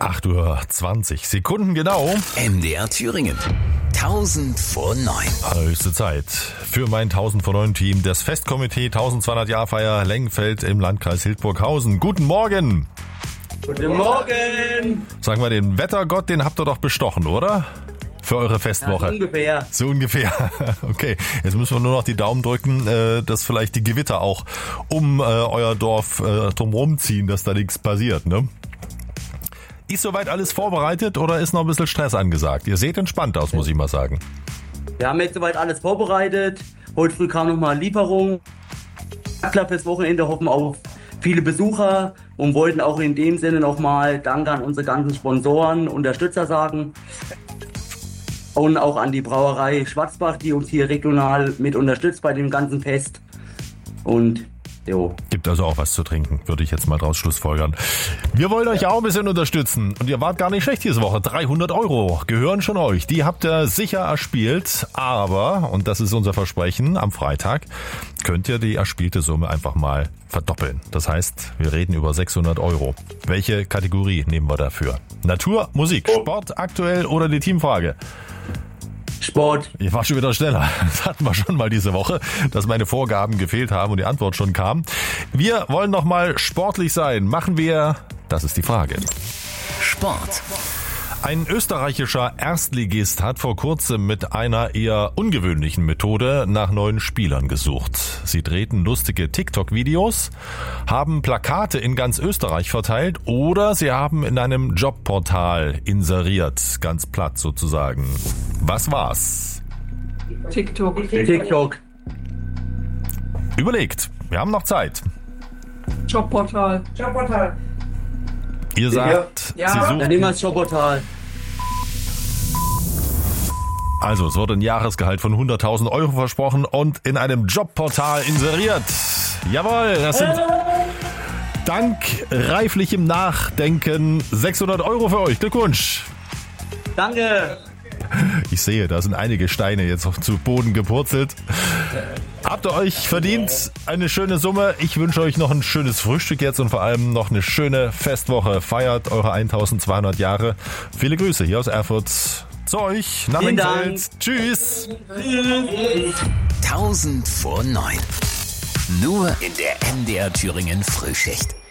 8:20 genau. MDR Thüringen. 1000 vor 9. Höchste Zeit für mein 1000 vor 9 Team, das Festkomitee 1200 Jahrfeier Lengenfeld im Landkreis Hildburghausen. Guten Morgen! Guten Morgen! Sag mal, den Wettergott, den habt ihr doch bestochen, oder? Für eure Festwoche. Ja, so ungefähr. So ungefähr. Okay, jetzt müssen wir nur noch die Daumen drücken, dass vielleicht die Gewitter auch um euer Dorf drumherum ziehen, dass da nichts passiert, ne? Ist soweit alles vorbereitet oder ist noch ein bisschen Stress angesagt? Ihr seht entspannt aus, muss ich mal sagen. Wir haben jetzt soweit alles vorbereitet. Heute früh kam nochmal Lieferung. Klar, fürs Wochenende hoffen auf viele Besucher und wollten auch in dem Sinne nochmal Danke an unsere ganzen Sponsoren, Unterstützer sagen. Und auch an die Brauerei Schwarzbach, die uns hier regional mit unterstützt bei dem ganzen Fest. Und jo. Gibt also auch was zu trinken, würde ich jetzt mal draus schlussfolgern. Wir wollen euch auch ein bisschen unterstützen und ihr wart gar nicht schlecht diese Woche. 300 € gehören schon euch. Die habt ihr sicher erspielt, aber, und das ist unser Versprechen, am Freitag könnt ihr die erspielte Summe einfach mal verdoppeln. Das heißt, wir reden über 600 €. Welche Kategorie nehmen wir dafür? Natur, Musik, Sport, aktuell oder die Teamfrage? Sport. Ich war schon wieder schneller. Das hatten wir schon mal diese Woche, dass meine Vorgaben gefehlt haben und die Antwort schon kam. Wir wollen noch mal sportlich sein. Machen wir? Das ist die Frage. Sport. Ein österreichischer Erstligist hat vor kurzem mit einer eher ungewöhnlichen Methode nach neuen Spielern gesucht. Sie drehten lustige TikTok-Videos, haben Plakate in ganz Österreich verteilt oder sie haben in einem Jobportal inseriert, ganz platt sozusagen. Was war's? TikTok. Überlegt, wir haben noch Zeit. Jobportal. Ihr sagt, Ja. Sie Dann suchen... nehmen wir das Jobportal. Also, es wurde ein Jahresgehalt von 100.000 € versprochen und in einem Jobportal inseriert. Jawohl, das sind dank reiflichem Nachdenken 600 € für euch. Glückwunsch. Danke. Ich sehe, da sind einige Steine jetzt zu Boden gepurzelt. Habt ihr euch verdient? Eine schöne Summe. Ich wünsche euch noch ein schönes Frühstück jetzt und vor allem noch eine schöne Festwoche. Feiert eure 1200 Jahre. Viele Grüße hier aus Erfurt zu euch nach Vielen Lengenfeld. Dank. Tschüss. 1000 vor 9. Nur in der MDR Thüringen Frühschicht.